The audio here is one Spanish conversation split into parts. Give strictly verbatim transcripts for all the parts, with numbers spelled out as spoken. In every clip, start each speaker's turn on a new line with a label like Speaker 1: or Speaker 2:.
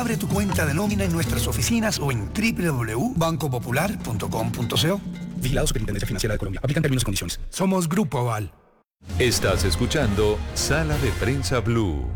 Speaker 1: Abre tu cuenta de nómina en nuestras oficinas o en doble u doble u doble u punto banco popular punto com punto co.
Speaker 2: Vigilado Superintendencia Financiera de Colombia. Aplican términos y condiciones.
Speaker 1: Somos Grupo Aval.
Speaker 3: Estás escuchando Sala de Prensa Blue.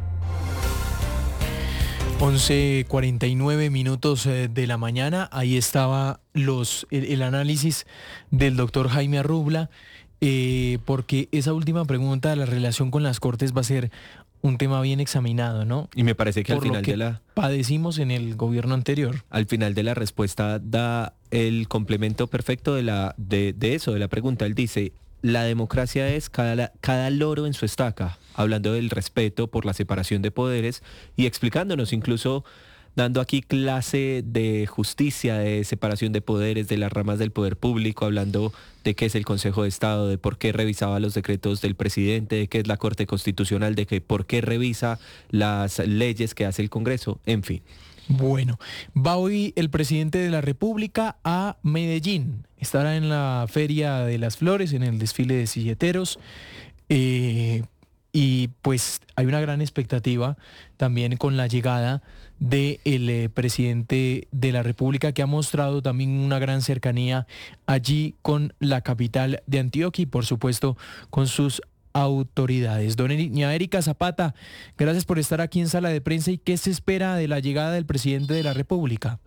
Speaker 4: once cuarenta y nueve minutos de la mañana. Ahí estaba los, el, el análisis del doctor Jaime Arrubla, eh, porque esa última pregunta de la relación con las Cortes va a ser un tema bien examinado, ¿no?
Speaker 5: Y me parece que
Speaker 4: Por
Speaker 5: al final
Speaker 4: lo que
Speaker 5: de la...
Speaker 4: padecimos en el gobierno anterior.
Speaker 5: Al final de la respuesta da el complemento perfecto de, la, de, de eso, de la pregunta. Él dice, la democracia es cada, cada loro en su estaca, hablando del respeto por la separación de poderes y explicándonos incluso, dando aquí clase de justicia, de separación de poderes, de las ramas del poder público, hablando de qué es el Consejo de Estado, de por qué revisaba los decretos del presidente, de qué es la Corte Constitucional, de que por qué revisa las leyes que hace el Congreso, en fin.
Speaker 4: Bueno, va hoy el presidente de la República a Medellín. Estará en la Feria de las Flores, en el desfile de silleteros. Eh, y pues hay una gran expectativa también con la llegada del eh, presidente de la República, que ha mostrado también una gran cercanía allí con la capital de Antioquia y por supuesto con sus autoridades. Doña Erika Zapata, gracias por estar aquí en Sala de Prensa. ¿Y qué se espera de la llegada del presidente de la República?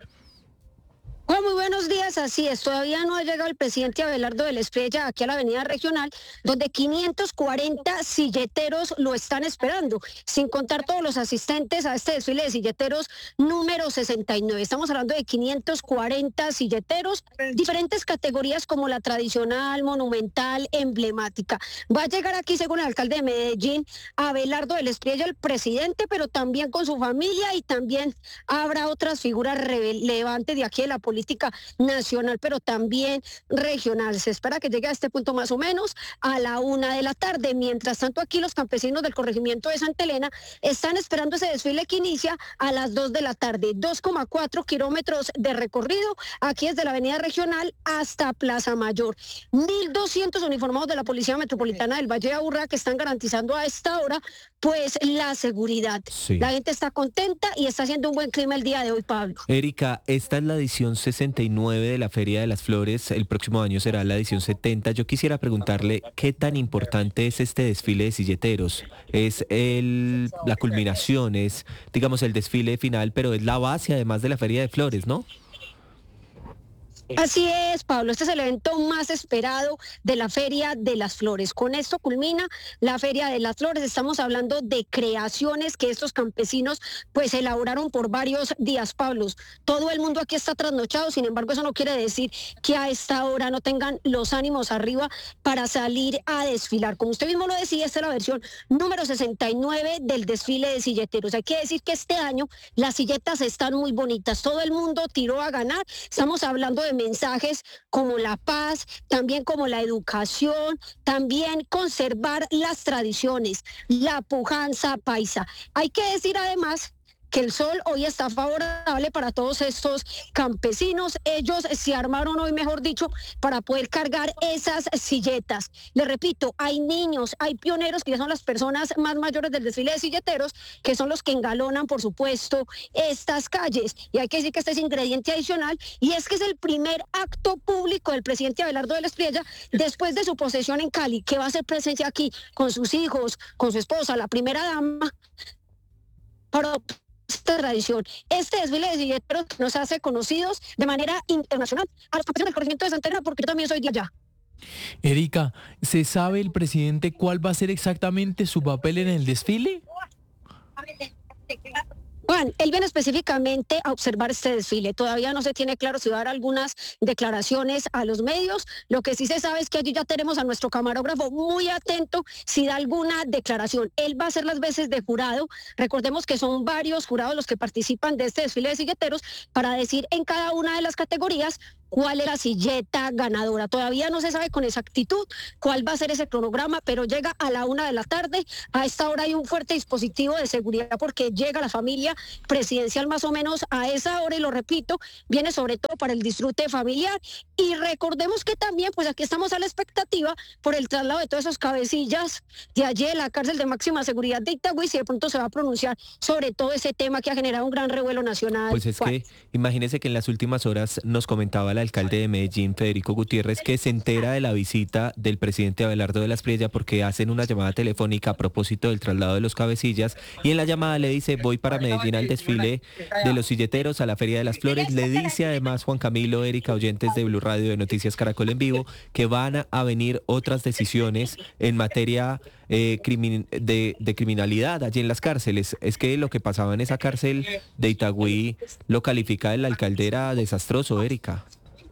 Speaker 6: Bueno, muy buenos días, así es, todavía no ha llegado el presidente Abelardo del Espriella aquí a la avenida regional, donde quinientos cuarenta silleteros lo están esperando, sin contar todos los asistentes a este desfile de silleteros número sesenta y nueve. Estamos hablando de quinientos cuarenta silleteros, diferentes categorías como la tradicional, monumental, emblemática. Va a llegar aquí, según el alcalde de Medellín, Abelardo del Espriella, el presidente, pero también con su familia, y también habrá otras figuras relevantes de aquí de la política nacional, pero también regional. Se espera que llegue a este punto más o menos a la una de la tarde. Mientras tanto, aquí los campesinos del corregimiento de Santa Elena están esperando ese desfile que inicia a las dos de la tarde. dos coma cuatro kilómetros de recorrido aquí desde la avenida regional hasta Plaza Mayor. mil doscientos uniformados de la Policía Metropolitana del Valle de Aburrá que están garantizando a esta hora pues la seguridad. Sí. La gente está contenta y está haciendo un buen clima el día de hoy, Pablo.
Speaker 5: Erika, esta es la edición sesenta y nueve de la Feria de las Flores, el próximo año será la edición setenta. Yo quisiera preguntarle qué tan importante es este desfile de silleteros. Es el, la culminación, es digamos el desfile final, pero es la base además de la Feria de Flores, ¿no?
Speaker 6: Así es, Pablo, este es el evento más esperado de la Feria de las Flores. Con esto culmina la Feria de las Flores. Estamos hablando de creaciones que estos campesinos pues elaboraron por varios días, Pablo. Todo el mundo aquí está trasnochado, sin embargo eso no quiere decir que a esta hora no tengan los ánimos arriba para salir a desfilar. Como usted mismo lo decía, esta es la versión número sesenta y nueve del desfile de silleteros. Hay que decir que este año las silletas están muy bonitas. Todo el mundo tiró a ganar. Estamos hablando de mensajes como la paz, también como la educación, también conservar las tradiciones, la pujanza paisa. Hay que decir además que el sol hoy está favorable para todos estos campesinos. Ellos se armaron hoy, mejor dicho, para poder cargar esas silletas. Les repito, hay niños, hay pioneros, que ya son las personas más mayores del desfile de silleteros, que son los que engalonan, por supuesto, estas calles. Y hay que decir que este es ingrediente adicional, y es que es el primer acto público del presidente Abelardo del Espriella después de su posesión en Cali, que va a hacer presencia aquí con sus hijos, con su esposa, la primera dama, para esta tradición. Este desfile de silleteros nos hace conocidos de manera internacional a los campesinos del corregimiento de Santa Elena, porque yo también soy de allá.
Speaker 4: Erika, ¿se sabe el presidente cuál va a ser exactamente su papel en el desfile?
Speaker 6: Juan, él viene específicamente a observar este desfile. Todavía no se tiene claro si va a dar algunas declaraciones a los medios. Lo que sí se sabe es que allí ya tenemos a nuestro camarógrafo muy atento si da alguna declaración. Él va a hacer las veces de jurado. Recordemos que son varios jurados los que participan de este desfile de silleteros para decir en cada una de las categorías cuál es la silleta ganadora. Todavía no se sabe con exactitud cuál va a ser ese cronograma, pero llega a la una de la tarde. A esta hora hay un fuerte dispositivo de seguridad porque llega la familia presidencial más o menos a esa hora, y lo repito, viene sobre todo para el disfrute familiar. Y recordemos que también, pues aquí estamos a la expectativa por el traslado de todos esos cabecillas de allí de la cárcel de máxima seguridad de Itagüí, si de pronto se va a pronunciar sobre todo ese tema que ha generado un gran revuelo nacional.
Speaker 5: Pues es que imagínese que en las últimas horas nos comentaba el alcalde de Medellín, Federico Gutiérrez, que se entera de la visita del presidente Abelardo de la Espriella porque hacen una llamada telefónica a propósito del traslado de los cabecillas, y en la llamada le dice: voy para Medellín al desfile de los silleteros, a la Feria de las Flores. Le dice además Juan Camilo, Erika, oyentes de Blue Radio de Noticias Caracol en Vivo, que van a venir otras decisiones en materia eh, crimin de, de criminalidad allí en las cárceles. Es que lo que pasaba en esa cárcel de Itagüí lo califica el alcalde era desastroso, Erika.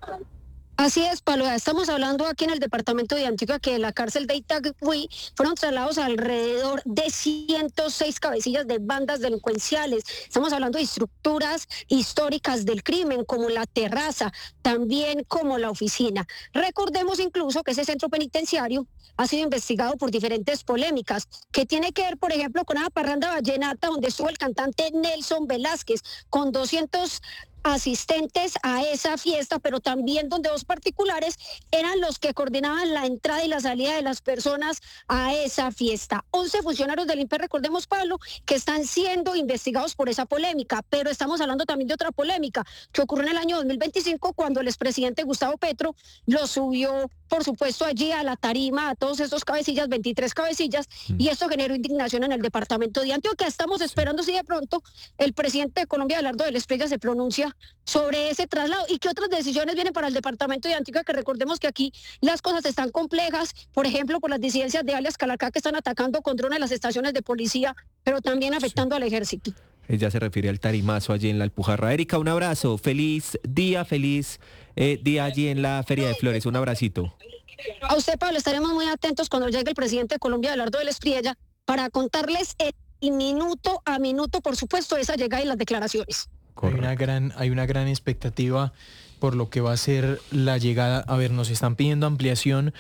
Speaker 6: Así es, Pablo. Estamos hablando aquí en el departamento de Antioquia que en la cárcel de Itagüí fueron trasladados alrededor de ciento seis cabecillas de bandas delincuenciales. Estamos hablando de estructuras históricas del crimen, como la terraza, también como la oficina. Recordemos incluso que ese centro penitenciario ha sido investigado por diferentes polémicas, que tiene que ver, por ejemplo, con una parranda vallenata donde estuvo el cantante Nelson Velázquez, con doscientos asistentes a esa fiesta, pero también donde dos particulares eran los que coordinaban la entrada y la salida de las personas a esa fiesta. once funcionarios del I N P E, recordemos, Pablo, que están siendo investigados por esa polémica, pero estamos hablando también de otra polémica que ocurrió en el año dos mil veinticinco, cuando el expresidente Gustavo Petro lo subió, por supuesto, allí a la tarima a todos esos cabecillas, veintitrés cabecillas, mm. y esto generó indignación en el departamento de Antioquia. Estamos esperando si de pronto el presidente de Colombia, Abelardo de la Espriella, se pronuncia sobre ese traslado y qué otras decisiones vienen para el departamento de Antioquia, que recordemos que aquí las cosas están complejas, por ejemplo, por las disidencias de alias Calarcá, que están atacando con drones las estaciones de policía, pero también afectando sí. al ejército.
Speaker 5: Ella se refiere al tarimazo allí en la Alpujarra. Erika, un abrazo, feliz día, feliz eh, día allí en la Feria de Flores, un abracito.
Speaker 6: A usted, Pablo, estaremos muy atentos cuando llegue el presidente de Colombia, Abelardo de la Espriella, para contarles el minuto a minuto, por supuesto, esa llegada y las declaraciones.
Speaker 4: Hay una gran, hay una gran expectativa por lo que va a ser la llegada. A ver, nos están pidiendo ampliación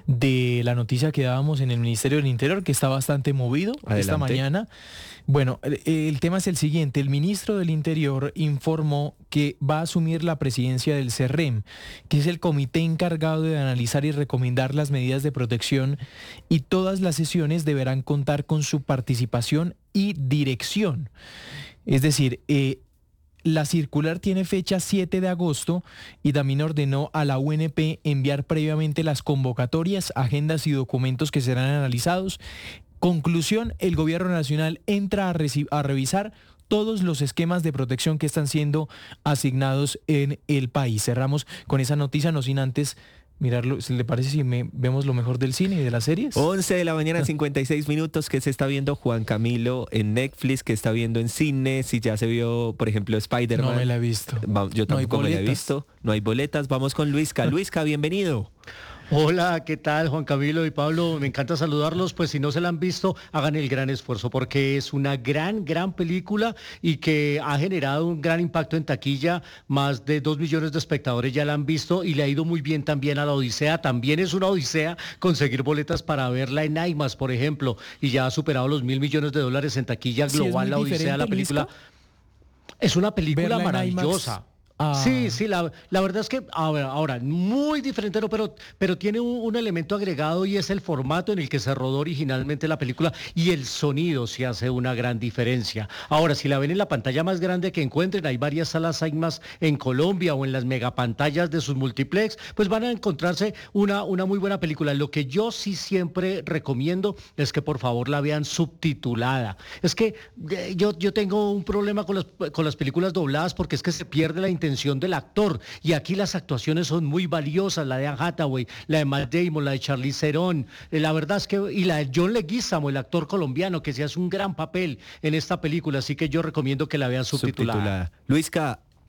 Speaker 4: de la noticia que dábamos en el Ministerio del Interior, que está bastante movido. Adelante. Esta mañana. Bueno, el, el tema es el siguiente. El ministro del Interior informó que va a asumir la presidencia del CERREM, que es el comité encargado de analizar y recomendar las medidas de protección, y todas las sesiones deberán contar con su participación y dirección. Es decir, eh, la circular tiene fecha siete de agosto y también ordenó a la U N P enviar previamente las convocatorias, agendas y documentos que serán analizados. Conclusión: el gobierno nacional entra a, a revisar todos los esquemas de protección que están siendo asignados en el país. Cerramos con esa noticia, no sin antes mirarlo. ¿Le parece si me, vemos lo mejor del cine y de las series?
Speaker 5: once de la mañana, cincuenta y seis minutos. ¿Qué se está viendo Juan Camilo en Netflix? ¿Qué está viendo en cine? Si ya se vio, por ejemplo, Spider-Man.
Speaker 4: No me la he visto.
Speaker 5: Yo tampoco no me la he visto. No hay boletas. Vamos con Luisca. Luisca, bienvenido.
Speaker 7: Hola, ¿qué tal, Juan Camilo y Pablo? Me encanta saludarlos. Pues si no se la han visto, hagan el gran esfuerzo, porque es una gran, gran película y que ha generado un gran impacto en taquilla. Más de dos millones de espectadores ya la han visto y le ha ido muy bien también a La Odisea. También es una odisea conseguir boletas para verla en IMAX, por ejemplo, y ya ha superado los mil millones de dólares en taquilla global. Sí, La Odisea, la película. Luisca? Es una película maravillosa. Ah. Sí, sí, la, la verdad es que ahora, ahora muy diferente, no, pero, pero tiene un, un elemento agregado, y es el formato en el que se rodó originalmente la película, y el sonido sí hace una gran diferencia. Ahora, si la ven en la pantalla más grande que encuentren, hay varias salas IMAX en Colombia, o en las megapantallas de sus multiplex, pues van a encontrarse una, una muy buena película. Lo que yo sí siempre recomiendo es que por favor la vean subtitulada. Es que eh, yo, yo tengo un problema con las, con las películas dobladas, porque es que se pierde la intención del actor, y aquí las actuaciones son muy valiosas, la de Anne Hathaway, la de Matt Damon, la de Charlize Theron, la verdad es que, y la de John Leguizamo, el actor colombiano, que se hace un gran papel en esta película, así que yo recomiendo que la vean subtitulada.
Speaker 5: subtitulada. Luisca,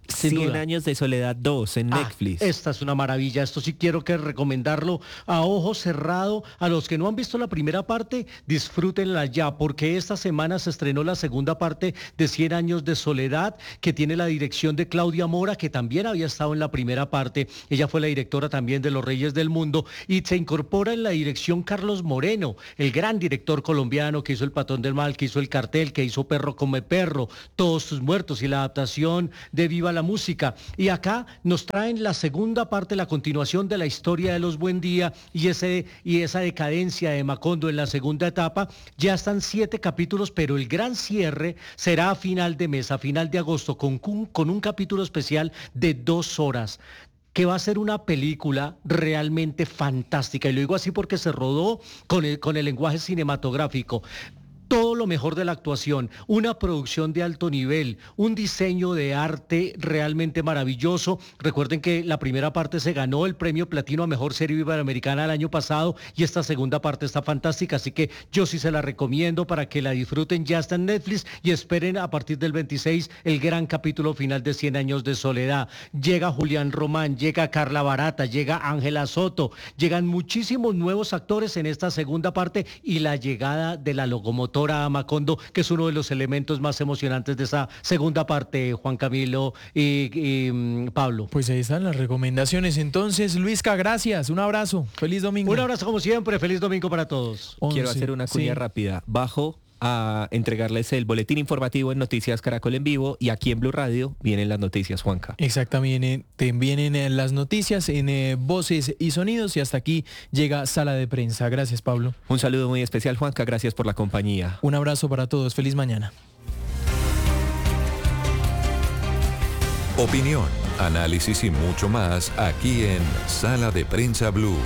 Speaker 7: Sin
Speaker 5: Cien
Speaker 7: duda.
Speaker 5: años de soledad dos en
Speaker 7: Ah,
Speaker 5: Netflix.
Speaker 7: esta es una maravilla, esto sí quiero que recomendarlo a ojo cerrado. A los que no han visto la primera parte, disfrútenla ya, porque esta semana se estrenó la segunda parte de Cien años de soledad, que tiene la dirección de Claudia Mora, que también había estado en la primera parte. Ella fue la directora también de Los Reyes del Mundo, y se incorpora en la dirección Carlos Moreno, el gran director colombiano que hizo El Patrón del Mal, que hizo El Cartel, que hizo Perro come perro, Todos tus muertos y la adaptación de Viva la Música. Y acá nos traen la segunda parte, la continuación de la historia de los Buendía y, ese, y esa decadencia de Macondo en la segunda etapa. Ya están siete capítulos, pero el gran cierre será a final de mes, a final de agosto, con, con un capítulo especial de dos horas, que va a ser una película realmente fantástica. Y lo digo así porque se rodó con el, con el lenguaje cinematográfico. Todo lo mejor de la actuación, una producción de alto nivel, un diseño de arte realmente maravilloso. Recuerden que la primera parte se ganó el premio platino a mejor serie iberoamericana el año pasado, y esta segunda parte está fantástica, así que yo sí se la recomiendo para que la disfruten. Ya está en Netflix y esperen a partir del veintiséis el gran capítulo final de Cien años de soledad. Llega Julián Román, llega Carla Barata, llega Ángela Soto, llegan muchísimos nuevos actores en esta segunda parte, y la llegada de la locomotora a Macondo, que es uno de los elementos más emocionantes de esa segunda parte, Juan Camilo y, y um, Pablo.
Speaker 4: Pues ahí están las recomendaciones. Entonces, Luisca, gracias. Un abrazo. Feliz domingo.
Speaker 7: Un abrazo como siempre. Feliz domingo para todos.
Speaker 5: Quiero
Speaker 4: once.
Speaker 5: hacer una cuña
Speaker 4: Sí.
Speaker 5: rápida. Bajo a entregarles el boletín informativo en Noticias Caracol en vivo, y aquí en Blue Radio vienen las noticias, Juanca.
Speaker 4: Exactamente, te vienen eh, las noticias en eh, voces y sonidos, y hasta aquí llega Sala de Prensa. Gracias, Pablo.
Speaker 5: Un saludo muy especial, Juanca, gracias por la compañía.
Speaker 4: Un abrazo para todos. Feliz mañana.
Speaker 3: Opinión, análisis y mucho más aquí en Sala de Prensa Blue.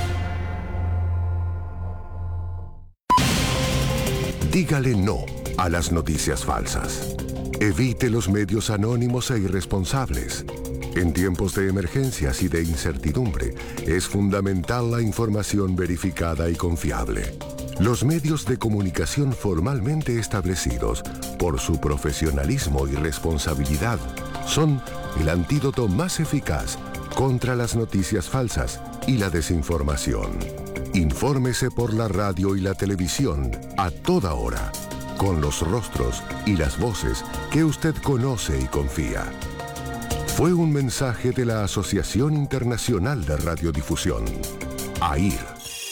Speaker 8: Dígale no a las noticias falsas. Evite los medios anónimos e irresponsables. En tiempos de emergencias y de incertidumbre, es fundamental la información verificada y confiable. Los medios de comunicación formalmente establecidos, por su profesionalismo y responsabilidad, son el antídoto más eficaz contra las noticias falsas y la desinformación. Infórmese por la radio y la televisión a toda hora, con los rostros y las voces que usted conoce y confía. Fue un mensaje de la Asociación Internacional de Radiodifusión, A I R.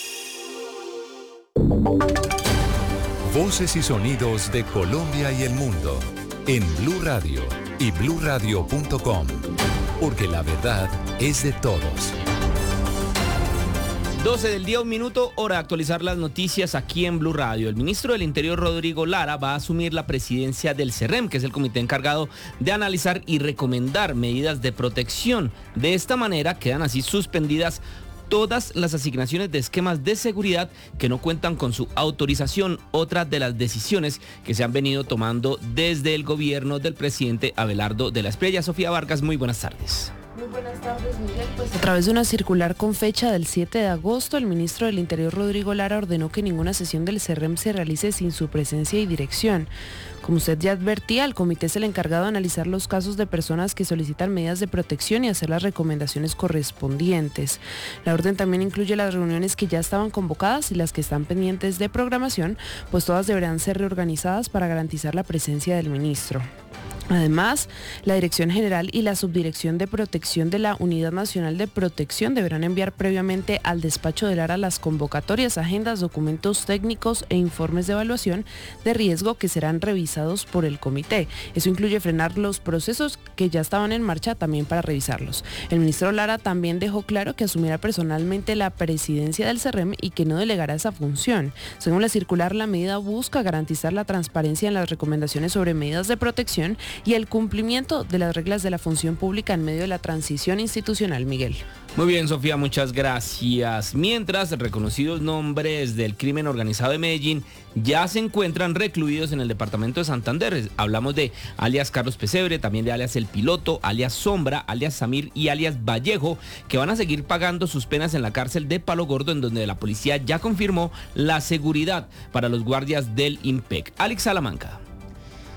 Speaker 3: Voces y sonidos de Colombia y el mundo en Blue Radio y blue radio punto com, porque la verdad es de todos.
Speaker 9: doce del día, un minuto, hora de actualizar las noticias aquí en Blue Radio. El ministro del Interior, Rodrigo Lara, va a asumir la presidencia del CERREM, que es el comité encargado de analizar y recomendar medidas de protección. De esta manera quedan así suspendidas todas las asignaciones de esquemas de seguridad que no cuentan con su autorización, otra de las decisiones que se han venido tomando desde el gobierno del presidente Abelardo de la Espriella. Sofía Vargas, muy buenas tardes.
Speaker 10: Muy buenas tardes, Miguel. Pues a través de una circular con fecha del siete de agosto, el ministro del Interior, Rodrigo Lara, ordenó que ninguna sesión del CERREM se realice sin su presencia y dirección. Como usted ya advertía, el comité es el encargado de analizar los casos de personas que solicitan medidas de protección y hacer las recomendaciones correspondientes. La orden también incluye las reuniones que ya estaban convocadas y las que están pendientes de programación, pues todas deberán ser reorganizadas para garantizar la presencia del ministro. Además, la Dirección General y la Subdirección de Protección de la Unidad Nacional de Protección deberán enviar previamente al despacho de Lara las convocatorias, agendas, documentos técnicos e informes de evaluación de riesgo que serán revisados por el comité. Eso incluye frenar los procesos que ya estaban en marcha también para revisarlos. El ministro Lara también dejó claro que asumirá personalmente la presidencia del CERREM y que no delegará esa función. Según la circular, la medida busca garantizar la transparencia en las recomendaciones sobre medidas de protección y el cumplimiento de las reglas de la función pública en medio de la transición institucional, Miguel.
Speaker 9: Muy bien, Sofía, muchas gracias. Mientras, reconocidos nombres del crimen organizado de Medellín ya se encuentran recluidos en el departamento de Santander. Hablamos de alias Carlos Pesebre, también de alias El Piloto, alias Sombra, alias Samir y alias Vallejo, que van a seguir pagando sus penas en la cárcel de Palo Gordo, en donde la policía ya confirmó la seguridad para los guardias del IMPEC. Alex Salamanca.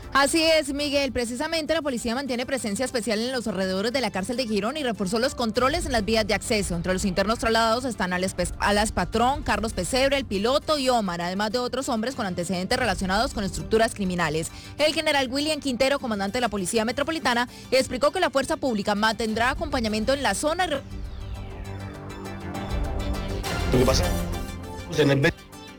Speaker 11: Así es, Miguel. Precisamente la policía mantiene presencia especial en los alrededores de la cárcel de Girón y reforzó los controles en las vías de acceso. Entre los internos trasladados están Alas, Alas Patrón, Carlos Pesebre, el piloto y Omar, además de otros hombres con antecedentes relacionados con estructuras criminales. El general William Quintero, comandante de la Policía Metropolitana, explicó que la fuerza pública mantendrá acompañamiento en la zona.
Speaker 12: Lo que pasa es que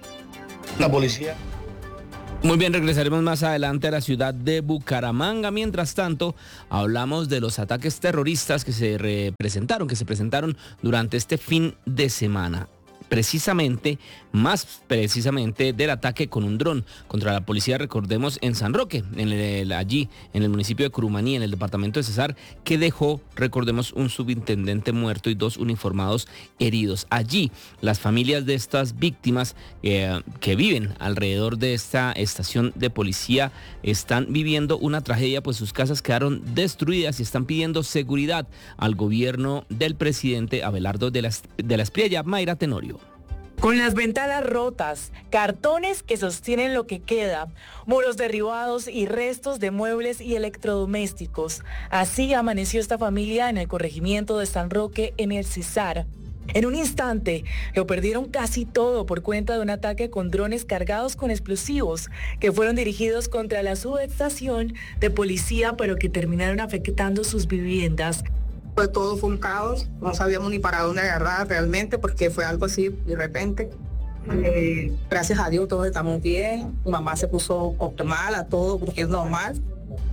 Speaker 12: la policía...
Speaker 9: Muy bien, regresaremos más adelante a la ciudad de Bucaramanga. Mientras tanto, hablamos de los ataques terroristas que se representaron, que se presentaron durante este fin de semana. Precisamente, más precisamente del ataque con un dron contra la policía, recordemos, en San Roque, en el, allí en el municipio de Curumaní, en el departamento de Cesar, que dejó, recordemos, un subintendente muerto y dos uniformados heridos. Allí, las familias de estas víctimas eh, que viven alrededor de esta estación de policía están viviendo una tragedia, pues sus casas quedaron destruidas y están pidiendo seguridad al gobierno del presidente Abelardo de la, de la Espriella. Mayra Tenorio.
Speaker 13: Con las ventanas rotas, cartones que sostienen lo que queda, muros derribados y restos de muebles y electrodomésticos. Así amaneció esta familia en el corregimiento de San Roque, en el Cesar. En un instante, lo perdieron casi todo por cuenta de un ataque con drones cargados con explosivos que fueron dirigidos contra la subestación de policía, pero que terminaron afectando sus viviendas.
Speaker 14: Pues todo fue un caos, no sabíamos ni para dónde agarrar realmente porque fue algo así de repente. Eh, gracias a Dios todos estamos bien, mi mamá se puso optimal a todo porque es normal,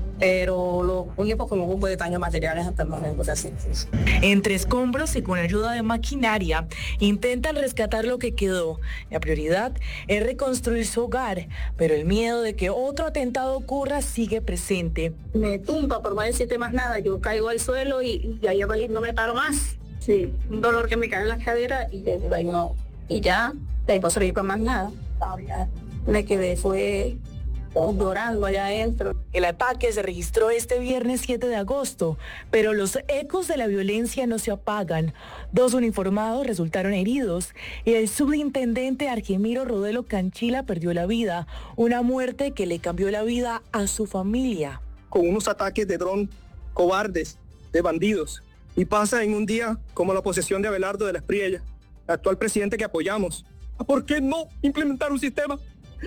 Speaker 14: pero lo único fue un poco de daños materiales hasta el momento. Así.
Speaker 13: Entre escombros y con ayuda de maquinaria, intentan rescatar lo que quedó. La prioridad es reconstruir su hogar, pero el miedo de que otro atentado ocurra sigue presente.
Speaker 14: Me tumba, por no decirte más nada, yo caigo al suelo y, y ahí no me paro más. Sí, un dolor que me cae en la cadera y, de ahí no, y ya, de ahí no se para más nada. Ya, me quedé, fue... llorando allá adentro.
Speaker 13: El ataque se registró este viernes siete de agosto, pero los ecos de la violencia no se apagan. Dos uniformados resultaron heridos y el subintendente Argemiro Rodelo Canchila perdió la vida, una muerte que le cambió la vida a su familia.
Speaker 15: Con unos ataques de dron cobardes, de bandidos, y pasa en un día como la posesión de Abelardo de la Espriella, actual presidente que apoyamos. ¿Por qué no implementar un sistema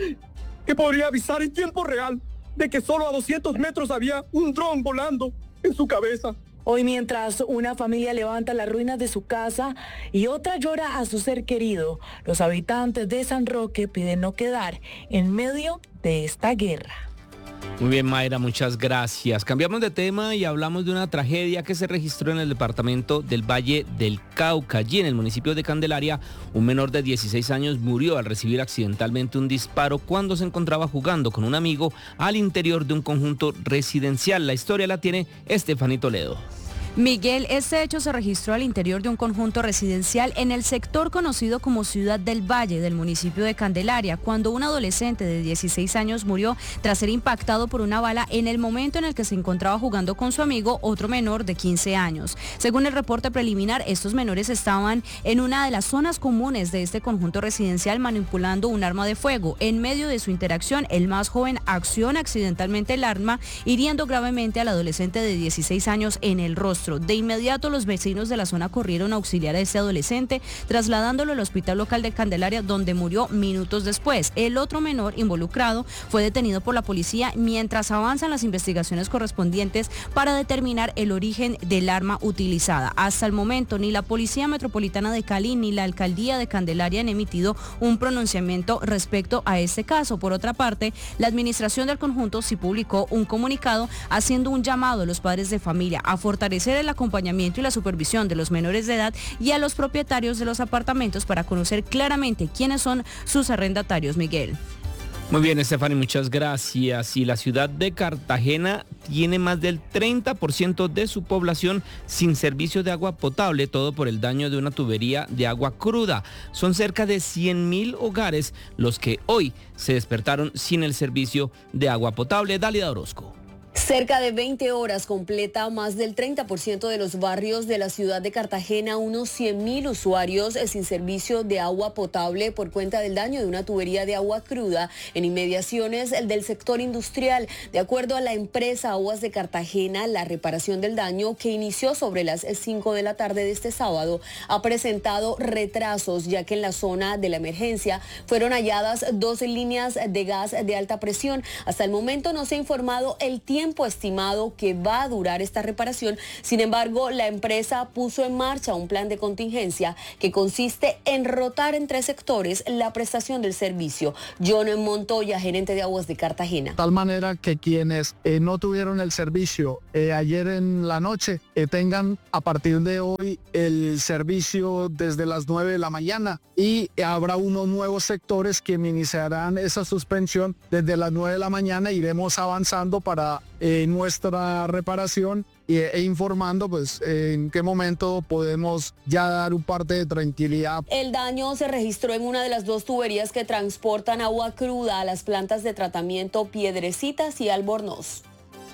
Speaker 15: que podría avisar en tiempo real de que solo a doscientos metros había un dron volando en su cabeza?
Speaker 13: Hoy, mientras una familia levanta las ruinas de su casa y otra llora a su ser querido, los habitantes de San Roque piden no quedar en medio de esta guerra.
Speaker 9: Muy bien, Mayra, muchas gracias. Cambiamos de tema y hablamos de una tragedia que se registró en el departamento del Valle del Cauca. Allí en el municipio de Candelaria, un menor de dieciséis años murió al recibir accidentalmente un disparo cuando se encontraba jugando con un amigo al interior de un conjunto residencial. La historia la tiene Estefanía Toledo.
Speaker 16: Miguel, este hecho se registró al interior de un conjunto residencial en el sector conocido como Ciudad del Valle del municipio de Candelaria, cuando un adolescente de dieciséis años murió tras ser impactado por una bala en el momento en el que se encontraba jugando con su amigo, otro menor de quince años. Según el reporte preliminar, estos menores estaban en una de las zonas comunes de este conjunto residencial manipulando un arma de fuego. En medio de su interacción, el más joven acciona accidentalmente el arma, hiriendo gravemente al adolescente de dieciséis años en el rostro. De inmediato, los vecinos de la zona corrieron a auxiliar a este adolescente, trasladándolo al hospital local de Candelaria, donde murió minutos después. El otro menor involucrado fue detenido por la policía mientras avanzan las investigaciones correspondientes para determinar el origen del arma utilizada. Hasta el momento, ni la Policía Metropolitana de Cali ni la Alcaldía de Candelaria han emitido un pronunciamiento respecto a este caso. Por otra parte, la administración del conjunto sí publicó un comunicado haciendo un llamado a los padres de familia a fortalecer el acompañamiento y la supervisión de los menores de edad y a los propietarios de los apartamentos para conocer claramente quiénes son sus arrendatarios, Miguel.
Speaker 9: Muy bien, Estefany, muchas gracias. Y la ciudad de Cartagena tiene más del treinta por ciento de su población sin servicio de agua potable, todo por el daño de una tubería de agua cruda. Son cerca de cien mil hogares los que hoy se despertaron sin el servicio de agua potable. Dálida Orozco.
Speaker 17: Cerca de veinte horas completa más del treinta por ciento de los barrios de la ciudad de Cartagena, unos cien mil usuarios sin servicio de agua potable por cuenta del daño de una tubería de agua cruda en inmediaciones del sector industrial. De acuerdo a la empresa Aguas de Cartagena, la reparación del daño, que inició sobre las cinco de la tarde de este sábado, ha presentado retrasos, ya que en la zona de la emergencia fueron halladas dos líneas de gas de alta presión. Hasta el momento no se ha informado el tiempo tiempo estimado que va a durar esta reparación. Sin embargo, la empresa puso en marcha un plan de contingencia que consiste en rotar en tres sectores la prestación del servicio. John Montoya, gerente de Aguas de Cartagena.
Speaker 18: De tal manera que quienes eh, no tuvieron el servicio eh, ayer en la noche eh, tengan a partir de hoy el servicio desde las nueve de la mañana, y habrá unos nuevos sectores que iniciarán esa suspensión desde las nueve de la mañana. Iremos avanzando para Eh, nuestra reparación e, e informando pues eh, en qué momento podemos ya dar un parte de tranquilidad.
Speaker 17: El daño se registró en una de las dos tuberías que transportan agua cruda a las plantas de tratamiento Piedrecitas y Albornoz.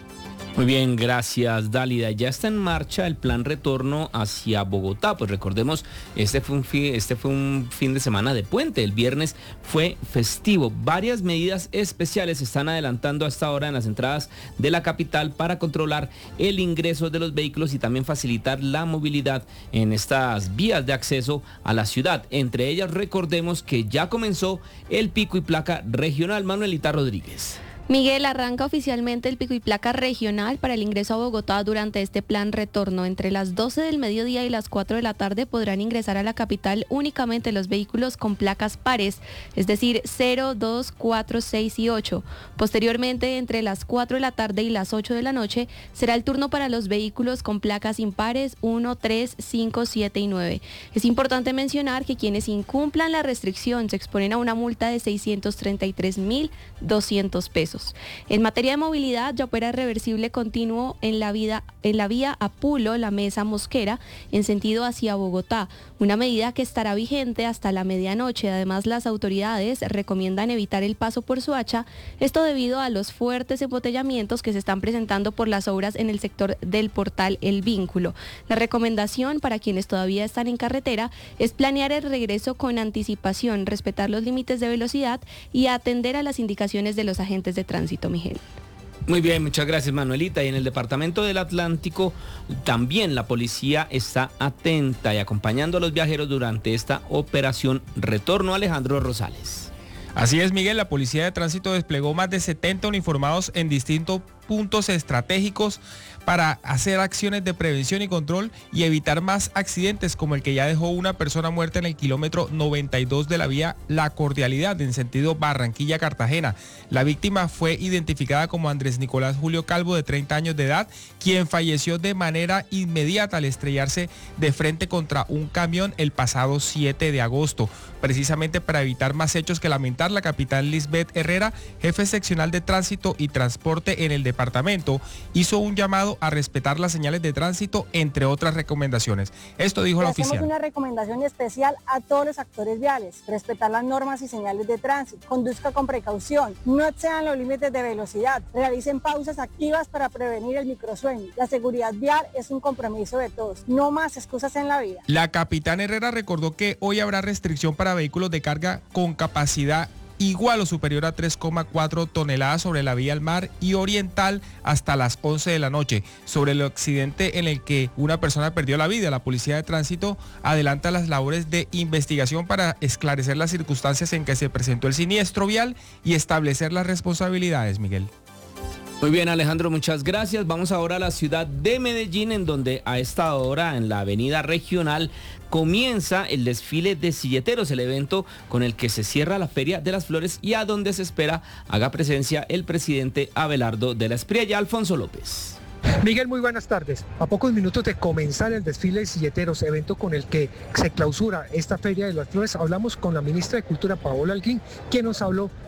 Speaker 9: Muy bien, gracias Dálida. Ya está en marcha el plan retorno hacia Bogotá. Pues recordemos, este fue un fin, este fue un fin de semana de puente. El viernes fue festivo. Varias medidas especiales se están adelantando hasta ahora en las entradas de la capital para controlar el ingreso de los vehículos y también facilitar la movilidad en estas vías de acceso a la ciudad. Entre ellas, recordemos que ya comenzó el pico y placa regional. Manuelita Rodríguez.
Speaker 19: Miguel, arranca oficialmente el pico y placa regional para el ingreso a Bogotá durante este plan retorno. Entre las doce del mediodía y las cuatro de la tarde podrán ingresar a la capital únicamente los vehículos con placas pares, es decir, cero, dos, cuatro, seis y ocho. Posteriormente, entre las cuatro de la tarde y las ocho de la noche, será el turno para los vehículos con placas impares uno, tres, cinco, siete y nueve. Es importante mencionar que quienes incumplan la restricción se exponen a una multa de seiscientos treinta y tres mil doscientos pesos. En materia de movilidad, ya opera reversible continuo en la, vida, en la vía Apulo, La Mesa, Mosquera, en sentido hacia Bogotá, una medida que estará vigente hasta la medianoche. Además, las autoridades recomiendan evitar el paso por Soacha, esto debido a los fuertes embotellamientos que se están presentando por las obras en el sector del portal El Vínculo. La recomendación para quienes todavía están en carretera es planear el regreso con anticipación, respetar los límites de velocidad y atender a las indicaciones de los agentes de tránsito, Miguel.
Speaker 9: Muy bien, muchas gracias Manuelita. Y en el departamento del Atlántico también la policía está atenta y acompañando a los viajeros durante esta operación retorno. Alejandro Rosales.
Speaker 20: Así es, Miguel, la Policía de Tránsito desplegó más de setenta uniformados en distintos puntos estratégicos para hacer acciones de prevención y control y evitar más accidentes como el que ya dejó una persona muerta en el kilómetro noventa y dos de la vía La Cordialidad en sentido Barranquilla-Cartagena. La víctima fue identificada como Andrés Nicolás Julio Calvo, de treinta años de edad, quien falleció de manera inmediata al estrellarse de frente contra un camión el pasado siete de agosto. Precisamente para evitar más hechos que lamentar, la capitán Lisbeth Herrera, jefe seccional de tránsito y transporte en el departamento, hizo un llamado a respetar las señales de tránsito, entre otras recomendaciones. Esto dijo la oficial.
Speaker 21: Hacemos una recomendación especial a todos los actores viales: respetar las normas y señales de tránsito, conduzca con precaución, no excedan los límites de velocidad, realicen pausas activas para prevenir el microsueño. La seguridad vial es un compromiso de todos, no más excusas en la vida.
Speaker 20: La capitán Herrera recordó que hoy habrá restricción para vehículos de carga con capacidad igual o superior a tres coma cuatro toneladas sobre la vía al mar y oriental hasta las once de la noche. Sobre el accidente en el que una persona perdió la vida, la Policía de Tránsito adelanta las labores de investigación para esclarecer las circunstancias en que se presentó el siniestro vial y establecer las responsabilidades, Miguel.
Speaker 9: Muy bien, Alejandro, muchas gracias. Vamos ahora a la ciudad de Medellín, en donde a esta hora en la avenida regional comienza el desfile de silleteros, el evento con el que se cierra la Feria de las Flores y a donde se espera haga presencia el presidente Abelardo de la Espriella. Alfonso López.
Speaker 22: Miguel, muy buenas tardes. A pocos minutos de comenzar el desfile de silleteros, evento con el que se clausura esta Feria de las Flores, hablamos con la ministra de Cultura, Paola Holguín, quien nos habló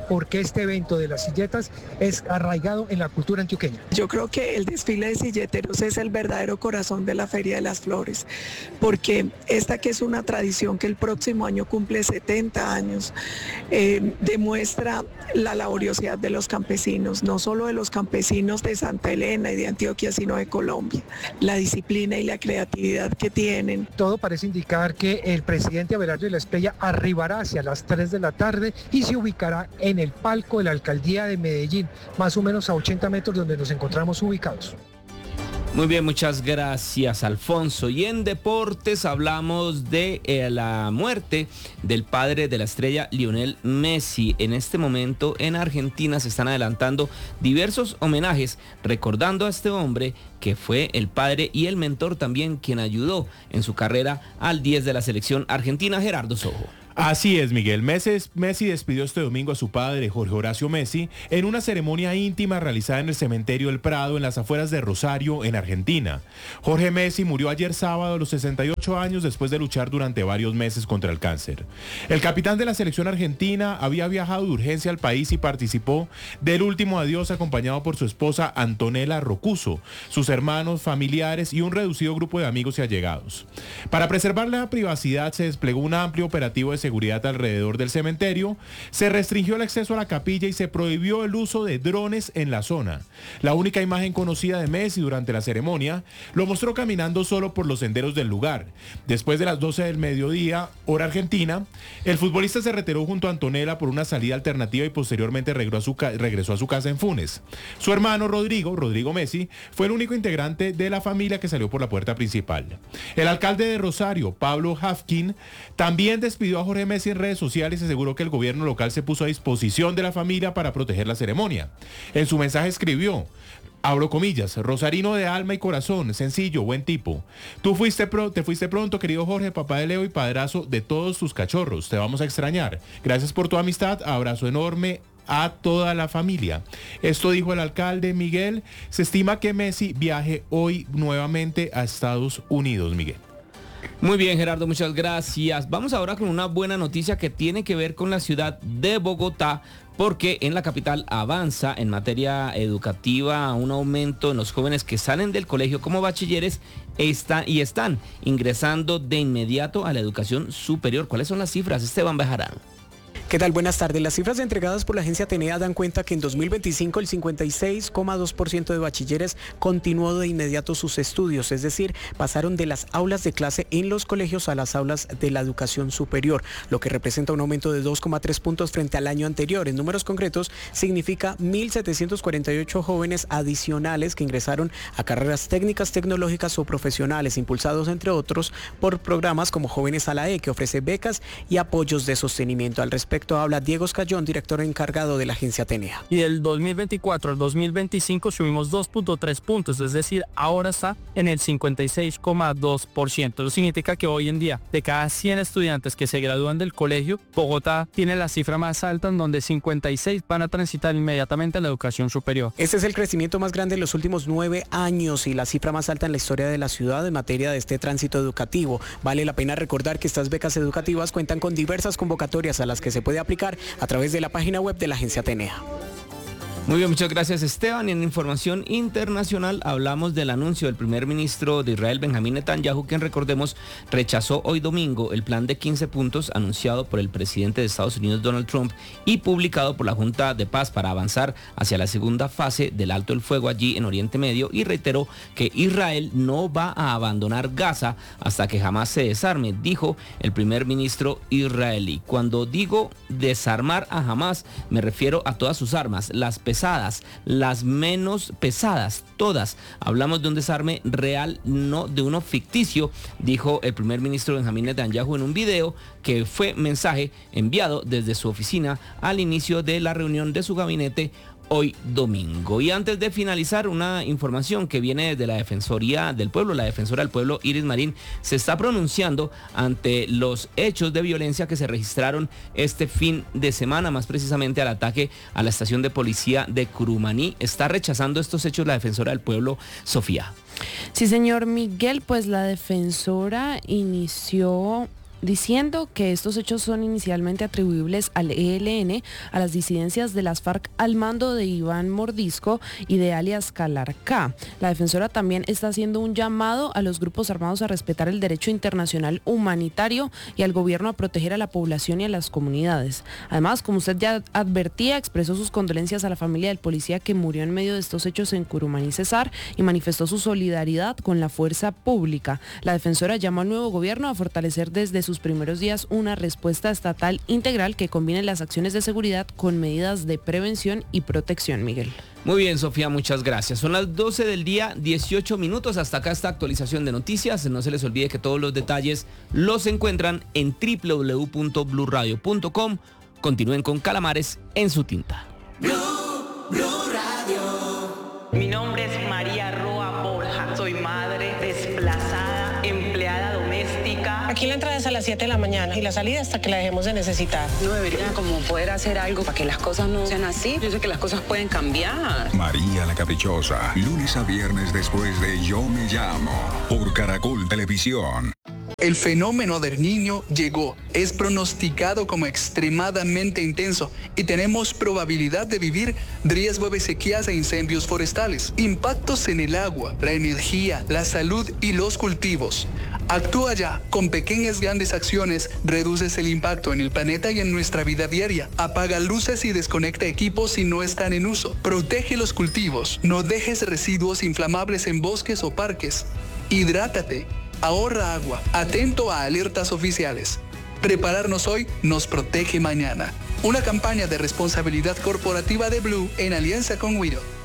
Speaker 22: porque este evento de las silletas es arraigado en la cultura antioqueña.
Speaker 1: Yo creo que el desfile de silleteros es el verdadero corazón de la Feria de las Flores, porque esta que es una tradición que el próximo año cumple setenta años, eh, demuestra la laboriosidad de los campesinos, no solo de los campesinos de Santa Elena y de Antioquia, sino de Colombia, la disciplina y la creatividad que tienen.
Speaker 22: Todo parece indicar que el presidente Abelardo de la Espriella arribará hacia las tres de la tarde y se ubicará en el palco de la alcaldía de Medellín, más o menos a ochenta metros donde nos encontramos ubicados.
Speaker 9: Muy bien, muchas gracias, Alfonso. Y en deportes hablamos de eh, la muerte del padre de la estrella Lionel Messi. En este momento en Argentina se están adelantando diversos homenajes recordando a este hombre que fue el padre y el mentor también quien ayudó en su carrera al diez de la selección argentina, Gerardo Sojo.
Speaker 2: Así es, Miguel. Messi despidió este domingo a su padre, Jorge Horacio Messi, en una ceremonia íntima realizada en el cementerio El Prado, en las afueras de Rosario, en Argentina. Jorge Messi murió ayer sábado a los sesenta y ocho años después de luchar durante varios meses contra el cáncer. El capitán de la selección argentina había viajado de urgencia al país y participó del último adiós acompañado por su esposa Antonella Rocuso, sus hermanos, familiares y un reducido grupo de amigos y allegados. Para preservar la privacidad se desplegó un amplio operativo de seguridad seguridad alrededor del cementerio, se restringió el acceso a la capilla y se prohibió el uso de drones en la zona. La única imagen conocida de Messi durante la ceremonia lo mostró caminando solo por los senderos del lugar. Después de las doce del mediodía, hora argentina, el futbolista se retiró junto a Antonella por una salida alternativa y posteriormente regresó a su, ca- regresó a su casa en Funes. Su hermano Rodrigo, Rodrigo Messi, fue el único integrante de la familia que salió por la puerta principal. El alcalde de Rosario, Pablo Hafkin, también despidió a Jorge Messi en redes sociales y aseguró que el gobierno local se puso a disposición de la familia para proteger la ceremonia. En su mensaje escribió, abro comillas, rosarino de alma y corazón, sencillo, buen tipo. Tú fuiste pro, te fuiste pronto, querido Jorge, papá de Leo y padrazo de todos tus cachorros. Te vamos a extrañar. Gracias por tu amistad, abrazo enorme a toda la familia. Esto dijo el alcalde Miguel. Se estima que Messi viaje hoy nuevamente a Estados Unidos, Miguel.
Speaker 9: Muy bien, Gerardo, muchas gracias. Vamos ahora con una buena noticia que tiene que ver con la ciudad de Bogotá, porque en la capital avanza en materia educativa un aumento en los jóvenes que salen del colegio como bachilleres está, y están ingresando de inmediato a la educación superior. ¿Cuáles son las cifras? Esteban Bejarano.
Speaker 23: ¿Qué tal? Buenas tardes. Las cifras entregadas por la agencia Atenea dan cuenta que en dos mil veinticinco el cincuenta y seis coma dos por ciento de bachilleres continuó de inmediato sus estudios, es decir, pasaron de las aulas de clase en los colegios a las aulas de la educación superior, lo que representa un aumento de dos coma tres puntos frente al año anterior. En números concretos, significa mil setecientos cuarenta y ocho jóvenes adicionales que ingresaron a carreras técnicas, tecnológicas o profesionales, impulsados entre otros por programas como Jóvenes a la E, que ofrece becas y apoyos de sostenimiento. Al respecto, habla Diego Escayón, director encargado de la agencia Atenea.
Speaker 24: Y del dos mil veinticuatro al dos mil veinticinco subimos dos punto tres puntos, es decir, ahora está en el cincuenta y seis coma dos por ciento. Eso significa que hoy en día, de cada cien estudiantes que se gradúan del colegio, Bogotá tiene la cifra más alta, en donde cincuenta y seis van a transitar inmediatamente a la educación superior.
Speaker 23: Este es el crecimiento más grande en los últimos nueve años y la cifra más alta en la historia de la ciudad en materia de este tránsito educativo. Vale la pena recordar que estas becas educativas cuentan con diversas convocatorias a las que se puede aplicar a través de la página web de la agencia Atenea.
Speaker 9: Muy bien, muchas gracias, Esteban. Y en información internacional hablamos del anuncio del primer ministro de Israel, Benjamín Netanyahu, quien, recordemos, rechazó hoy domingo el plan de quince puntos anunciado por el presidente de Estados Unidos, Donald Trump, y publicado por la Junta de Paz para avanzar hacia la segunda fase del alto el fuego allí en Oriente Medio, y reiteró que Israel no va a abandonar Gaza hasta que jamás se desarme, dijo el primer ministro israelí. Cuando digo desarmar a Hamas, me refiero a todas sus armas, las pesadas, las menos pesadas, todas. Hablamos de un desarme real, no de uno ficticio, dijo el primer ministro Benjamín Netanyahu en un video que fue mensaje enviado desde su oficina al inicio de la reunión de su gabinete hoy domingo. Y antes de finalizar, una información que viene de la Defensoría del Pueblo. La Defensora del Pueblo, Iris Marín, se está pronunciando ante los hechos de violencia que se registraron este fin de semana, más precisamente al ataque a la estación de policía de Curumaní. Está rechazando estos hechos la Defensora del Pueblo, Sofía.
Speaker 10: Sí, señor Miguel, pues la Defensora inició diciendo que estos hechos son inicialmente atribuibles al E L N, a las disidencias de las FARC al mando de Iván Mordisco y de alias Calarcá. La defensora también está haciendo un llamado a los grupos armados a respetar el derecho internacional humanitario y al gobierno a proteger a la población y a las comunidades. Además, como usted ya advertía, expresó sus condolencias a la familia del policía que murió en medio de estos hechos en Curumaní, Cesar, y manifestó su solidaridad con la fuerza pública. La defensora llamó al nuevo gobierno a fortalecer desde sus primeros días una respuesta estatal integral que combine las acciones de seguridad con medidas de prevención y protección, Miguel.
Speaker 9: Muy bien, Sofía, muchas gracias. Son las doce del día, dieciocho minutos. Hasta acá esta actualización de noticias. No se les olvide que todos los detalles los encuentran en doble u doble u doble u punto blue radio punto com. Continúen con Calamares en su tinta.
Speaker 4: Blue, Blue Radio. Mi nombre es María Roa Borja. Soy madre desplazada, empleada doméstica.
Speaker 5: Aquí la entrada es a las siete de la mañana y la salida hasta que la dejemos de necesitar.
Speaker 6: No debería como poder hacer algo para que las cosas no sean así. Yo sé que las cosas pueden cambiar.
Speaker 7: María la Caprichosa, lunes a viernes después de Yo Me Llamo, por Caracol Televisión.
Speaker 25: El fenómeno del Niño llegó, es pronosticado como extremadamente intenso y tenemos probabilidad de vivir riesgo de sequías e incendios forestales, impactos en el agua, la energía, la salud y los cultivos. Actúa ya, con pequeñas grandes acciones reduces el impacto en el planeta y en nuestra vida diaria. Apaga luces y desconecta equipos si no están en uso. Protege los cultivos, no dejes residuos inflamables en bosques o parques. Hidrátate. Ahorra agua, atento a alertas oficiales. Prepararnos hoy nos protege mañana. Una campaña de responsabilidad corporativa de Blue en alianza con Wido.